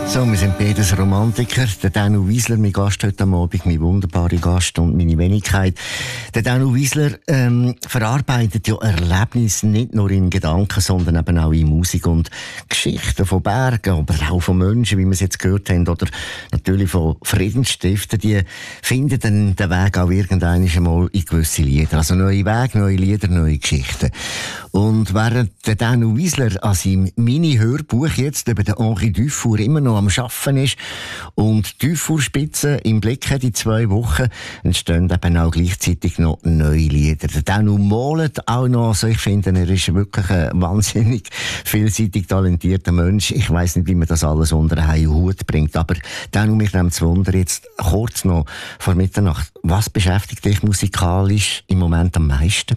So, wir sind beides Romantiker. Der Danu Wiesler, mein Gast heute Abend, mein wunderbarer Gast und meine Wenigkeit. Der Danu Wiesler verarbeitet ja Erlebnisse nicht nur in Gedanken, sondern eben auch in Musik und Geschichten von Bergen, aber auch von Menschen, wie wir es jetzt gehört haben, oder natürlich von Friedensstiften. Die finden dann den Weg auch irgendwann einmal in gewisse Lieder. Also neue Wege, neue Lieder, neue Geschichten. Und während der Danu Wiesler an seinem Mini-Hörbuch jetzt über den Henri Dufour immer noch am Arbeiten ist und die Dufour-Spitze im Blick hat in 2 Wochen, entstehen eben auch gleichzeitig noch neue Lieder. Der Danu malt auch noch, also ich finde, er ist wirklich ein wahnsinnig vielseitig talentierter Mensch. Ich weiss nicht, wie man das alles unter einen Hut bringt, aber Danu, mich nimmt es Wunder, jetzt kurz noch vor Mitternacht, was beschäftigt dich musikalisch im Moment am meisten?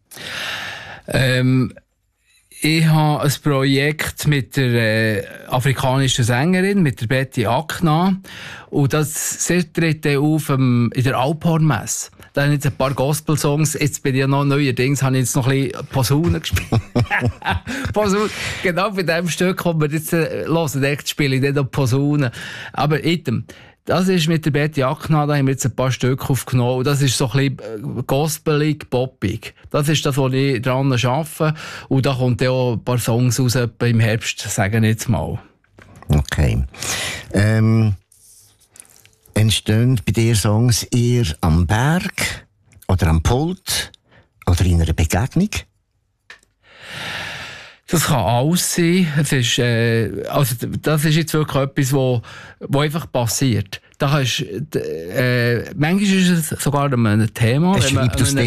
Ich habe ein Projekt mit der afrikanischen Sängerin, mit der Betty Akna. Und das tritt auf in der Alphornmesse. Da habe ich jetzt ein paar Gospel-Songs. Jetzt bin ich ja noch neuerdings, habe ich jetzt noch ein bisschen Posaune gespielt. Posaune. Genau bei dem Stück, das wir jetzt hören, echt spiele ich nicht noch Posaune. Aber item. Das ist mit der Betty Akna, da haben wir jetzt ein paar Stücke aufgenommen. Und das ist so ein bisschen gospelig, poppig. Das ist das, was ich dran arbeite. Und da kommt ja auch ein paar Songs raus, etwa im Herbst, sagen wir jetzt mal. Okay. Entstehen bei dir Songs eher am Berg oder am Pult oder in einer Begegnung? Das kann alles sein. Es ist, das ist jetzt wirklich etwas, wo einfach passiert. Da kannst, manchmal ist es sogar ein Thema. Es schreibt aus dir